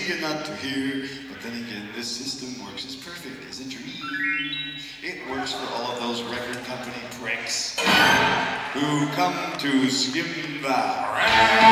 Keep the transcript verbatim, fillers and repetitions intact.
and not to hear. But then again, this system works as perfect as a dream. It works for all of those record company pricks who come to skim by.